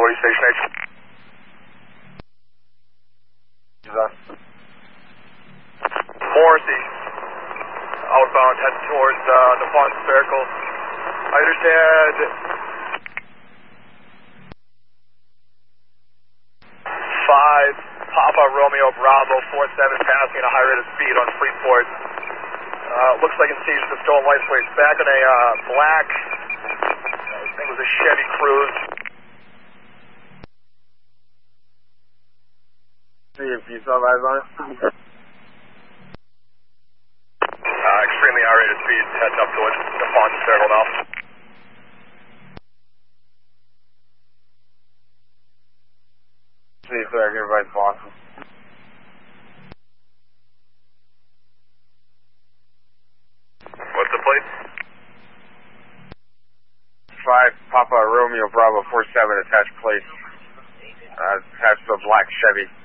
40 Station H. Morrissey, outbound, heading towards the Pond Circle. I understand 5 Papa Romeo Bravo 47 passing at a high rate of speed on Freeport. Looks like it sees the stolen license plate. Back in a black, I think it was a Chevy Cruze. See if you saw eyes on it. Extremely high rate of speed, heading up towards the Pond Circle now. See, so everybody's Boston. What's the plate? 5 Papa Romeo Bravo 47 attached plate. Attached to a black Chevy.